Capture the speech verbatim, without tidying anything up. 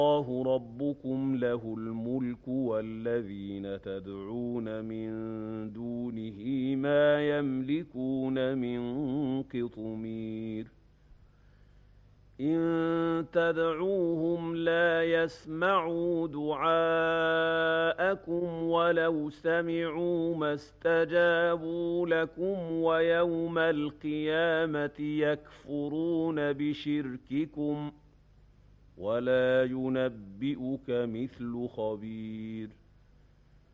الله ربكم له الملك والذين تدعون من دونه ما يملكون من قطمير إن تدعوهم لا يسمعوا دعاءكم ولو سمعوا ما استجابوا لكم ويوم القيامة يكفرون بشرككم ولا ينبئك مثل خبير